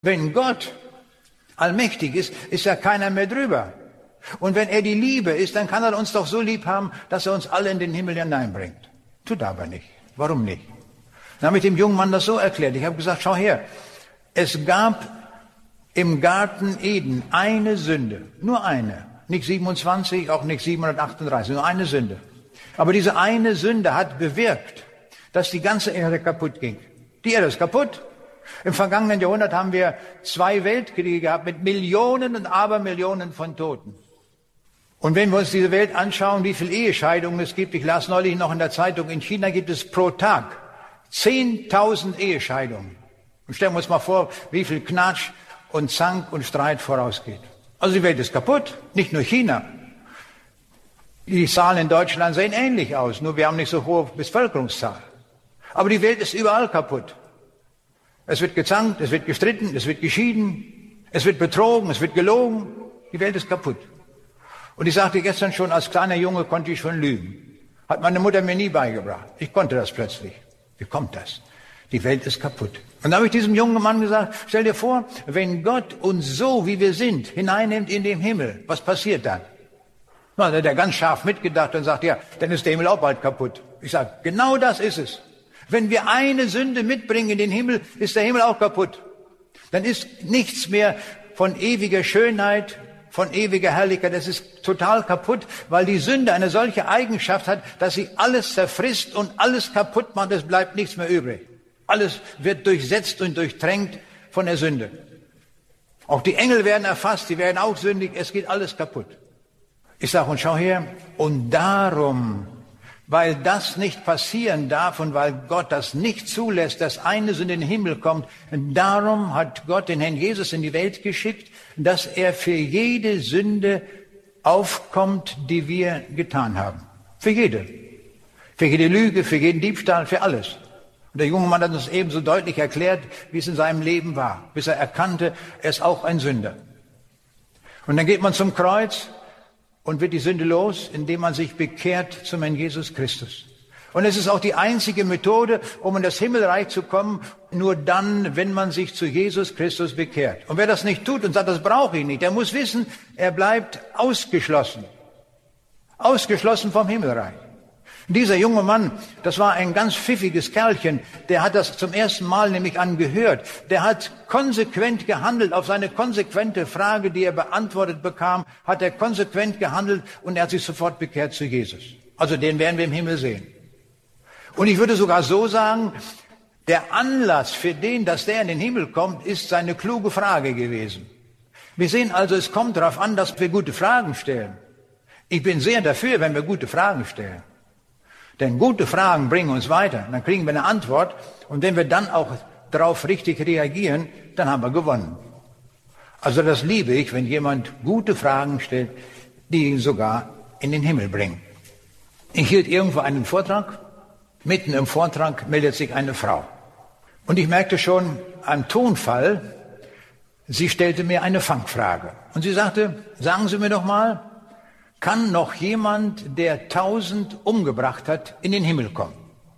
Wenn Gott allmächtig ist, ist ja keiner mehr drüber. Und wenn er die Liebe ist, dann kann er uns doch so lieb haben, dass er uns alle in den Himmel hineinbringt. Tut er aber nicht. Warum nicht? Dann habe ich dem jungen Mann das so erklärt. Ich habe gesagt, schau her, es gab im Garten Eden eine Sünde, nur eine. Nicht 27, auch nicht 738, nur eine Sünde. Aber diese eine Sünde hat bewirkt, dass die ganze Erde kaputt ging. Die Erde ist kaputt. Im vergangenen Jahrhundert haben wir 2 Weltkriege gehabt mit Millionen und Abermillionen von Toten. Und wenn wir uns diese Welt anschauen, wie viele Ehescheidungen es gibt, ich las neulich noch in der Zeitung, in China gibt es pro Tag 10.000 Ehescheidungen. Und stellen wir uns mal vor, wie viel Knatsch und Zank und Streit vorausgeht. Also die Welt ist kaputt, nicht nur China. Die Zahlen in Deutschland sehen ähnlich aus, nur wir haben nicht so hohe Bevölkerungszahl. Aber die Welt ist überall kaputt. Es wird gezankt, es wird gestritten, es wird geschieden, es wird betrogen, es wird gelogen. Die Welt ist kaputt. Und ich sagte gestern schon, als kleiner Junge konnte ich schon lügen. Hat meine Mutter mir nie beigebracht. Ich konnte das plötzlich. Wie kommt das? Die Welt ist kaputt. Und da habe ich diesem jungen Mann gesagt, stell dir vor, wenn Gott uns so, wie wir sind, hineinnimmt in den Himmel, was passiert dann? Na, da hat er ganz scharf mitgedacht und sagt, ja, dann ist der Himmel auch bald kaputt. Ich sage, genau das ist es. Wenn wir eine Sünde mitbringen in den Himmel, ist der Himmel auch kaputt. Dann ist nichts mehr von ewiger Schönheit, von ewiger Herrlichkeit. Das ist total kaputt, weil die Sünde eine solche Eigenschaft hat, dass sie alles zerfrisst und alles kaputt macht. Es bleibt nichts mehr übrig. Alles wird durchsetzt und durchtränkt von der Sünde. Auch die Engel werden erfasst, die werden auch sündig. Es geht alles kaputt. Ich sage, und schau her, und darum, weil das nicht passieren darf und weil Gott das nicht zulässt, dass eine Sünde in den Himmel kommt, darum hat Gott den Herrn Jesus in die Welt geschickt, dass er für jede Sünde aufkommt, die wir getan haben. Für jede. Für jede Lüge, für jeden Diebstahl, für alles. Und der junge Mann hat uns ebenso deutlich erklärt, wie es in seinem Leben war, bis er erkannte, er ist auch ein Sünder. Und dann geht man zum Kreuz und wird die Sünde los, indem man sich bekehrt zum Herrn Jesus Christus. Und es ist auch die einzige Methode, um in das Himmelreich zu kommen, nur dann, wenn man sich zu Jesus Christus bekehrt. Und wer das nicht tut und sagt, das brauche ich nicht, der muss wissen, er bleibt ausgeschlossen. Ausgeschlossen vom Himmelreich. Dieser junge Mann, das war ein ganz pfiffiges Kerlchen, der hat das zum ersten Mal nämlich angehört. Der hat konsequent gehandelt. Auf seine konsequente Frage, die er beantwortet bekam, hat er konsequent gehandelt und er hat sich sofort bekehrt zu Jesus. Also den werden wir im Himmel sehen. Und ich würde sogar so sagen, der Anlass für den, dass der in den Himmel kommt, ist seine kluge Frage gewesen. Wir sehen also, es kommt darauf an, dass wir gute Fragen stellen. Ich bin sehr dafür, wenn wir gute Fragen stellen. Denn gute Fragen bringen uns weiter. Dann kriegen wir eine Antwort. Und wenn wir dann auch darauf richtig reagieren, dann haben wir gewonnen. Also das liebe ich, wenn jemand gute Fragen stellt, die ihn sogar in den Himmel bringen. Ich hielt irgendwo einen Vortrag. Mitten im Vortrag meldet sich eine Frau. Und ich merkte schon am Tonfall, sie stellte mir eine Fangfrage. Und sie sagte, sagen Sie mir doch mal, kann noch jemand, der 1000 umgebracht hat, in den Himmel kommen?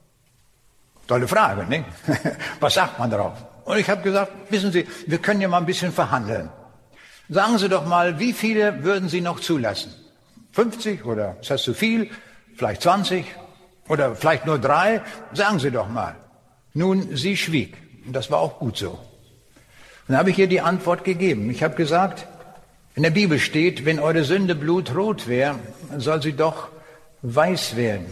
Tolle Frage, ne? Was sagt man darauf? Und ich habe gesagt, wissen Sie, wir können ja mal ein bisschen verhandeln. Sagen Sie doch mal, wie viele würden Sie noch zulassen? 50 oder ist das zu viel? Vielleicht 20 oder vielleicht nur 3? Sagen Sie doch mal. Nun, sie schwieg. Und das war auch gut so. Und dann habe ich ihr die Antwort gegeben. Ich habe gesagt, in der Bibel steht, wenn eure Sünde blutrot wäre, soll sie doch weiß werden.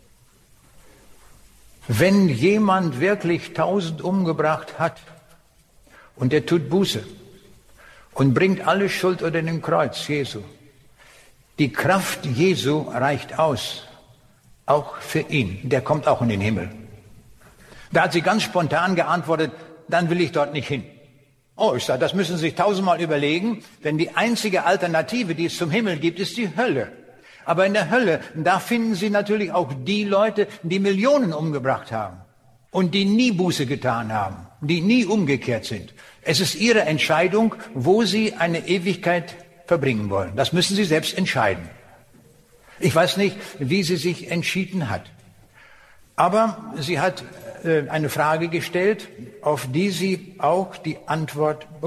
Wenn jemand wirklich 1000 umgebracht hat und der tut Buße und bringt alle Schuld unter den Kreuz Jesu, die Kraft Jesu reicht aus, auch für ihn. Der kommt auch in den Himmel. Da hat sie ganz spontan geantwortet, dann will ich dort nicht hin. Oh, ich sage, das müssen Sie sich 1000-mal überlegen, denn die einzige Alternative, die es zum Himmel gibt, ist die Hölle. Aber in der Hölle, da finden Sie natürlich auch die Leute, die Millionen umgebracht haben und die nie Buße getan haben, die nie umgekehrt sind. Es ist Ihre Entscheidung, wo Sie eine Ewigkeit verbringen wollen. Das müssen Sie selbst entscheiden. Ich weiß nicht, wie sie sich entschieden hat. Aber sie hat eine Frage gestellt, auf die Sie auch die Antwort